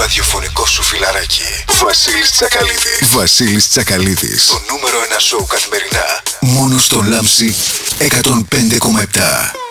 ραδιοφωνικό σου φιλαράκι. Βασίλης Τσακαλίδης. Βασίλης Τσακαλίδης. Το νούμερο 1 σοου καθημερινά. Μόνο στο Λάμψη 105,7.